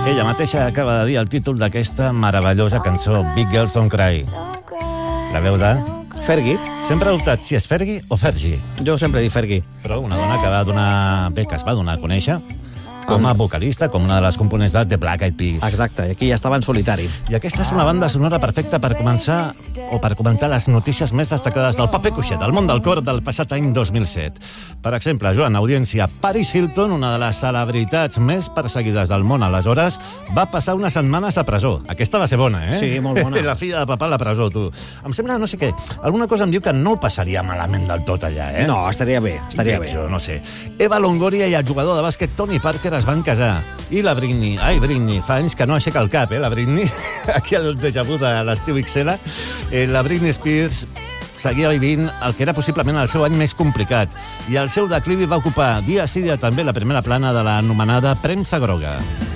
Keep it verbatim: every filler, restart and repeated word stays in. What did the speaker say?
Ella mateixa acaba de dir el títol d'aquesta meravellosa cançó, Big Girls Don't Cry. La veu de... Fergie. Sempre he dubtat si és Fergie o Fergie. Jo sempre he dit Fergie. Però una dona que va donar... Bé, que es va donar a conèixer com a vocalista, com una de les components de The Black Eyed Peas. Exacte, aquí ja estava en solitari. I aquesta és una banda sonora perfecta per començar o per comentar les notícies més destacades del paper cuixet, del món del cor del passat any dos mil set. Per exemple, Joan, audiència, Paris Hilton, una de les celebritats més perseguides del món aleshores, va passar unes setmanes a presó. Aquesta va ser bona, eh? Sí, molt bona. La filla de papà a la presó, tu. Em sembla, no sé què, alguna cosa em diu que no ho passaria malament del tot allà, eh? No, estaria bé, estaria bé. Jo no sé. Eva Longoria i el jugador de bàsquet Tony Parker es van casar. I la Britney, ai Britney, fa anys que no aixeca el cap, eh, la Britney. Aquí el déjà vu de l'estiu X L. Eh, la Britney Spears seguia vivint el que era possiblement el seu any més complicat. I el seu declivi va ocupar dia sí dia també la primera plana de l'anomenada premsa groga.